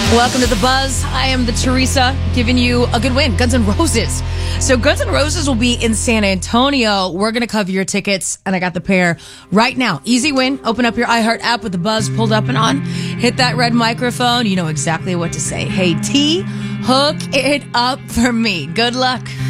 Welcome to The Buzz. I am the Teresa, giving you a good win. Guns N' Roses. So Guns N' Roses will be in San Antonio. We're going to cover your tickets, and I got the pair right now. Easy win. Open up your iHeart app with The Buzz pulled up and on. Hit that red microphone. You know exactly what to say. Hey, T, hook it up for me. Good luck.